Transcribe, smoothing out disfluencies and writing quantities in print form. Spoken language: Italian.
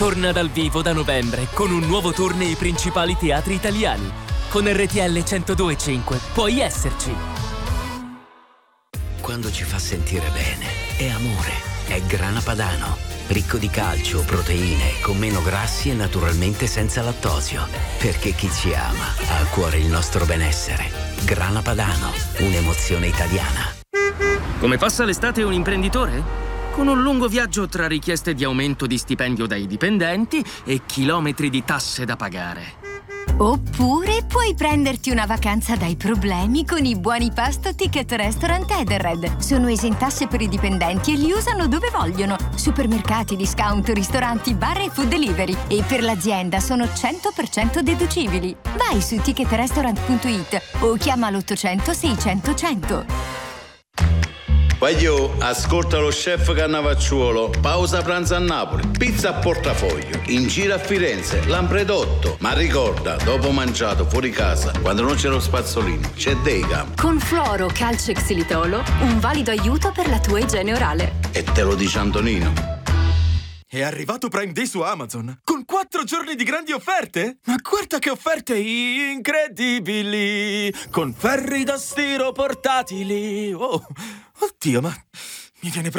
Torna dal vivo da novembre con un nuovo tour nei principali teatri italiani. Con RTL 102.5 puoi esserci. Quando ci fa sentire bene, è amore, è Grana Padano. Ricco di calcio, proteine, con meno grassi e naturalmente senza lattosio. Perché chi ci ama ha a cuore il nostro benessere. Grana Padano, un'emozione italiana. Come passa l'estate un imprenditore? Con un lungo viaggio tra richieste di aumento di stipendio dai dipendenti e chilometri di tasse da pagare. Oppure puoi prenderti una vacanza dai problemi con i buoni pasto Ticket Restaurant Edenred. Sono esentasse per i dipendenti e li usano dove vogliono. Supermercati, discount, ristoranti, bar e food delivery. E per l'azienda sono 100% deducibili. Vai su ticketrestaurant.it o chiama l'800 600 100. Voglio, ascolta lo chef Cannavacciuolo, pausa pranzo a Napoli, pizza a portafoglio, in giro a Firenze, Lampredotto. Ma ricorda, dopo mangiato fuori casa, quando non c'è lo spazzolino, c'è Degam. Con Fluoro Calcio e Xilitolo, un valido aiuto per la tua igiene orale. E te lo dice Antonino. È arrivato Prime Day su Amazon, con 4 giorni di grandi offerte? Ma guarda che offerte incredibili! Con ferri da stiro portatili! Oh, oddio, ma mi viene proprio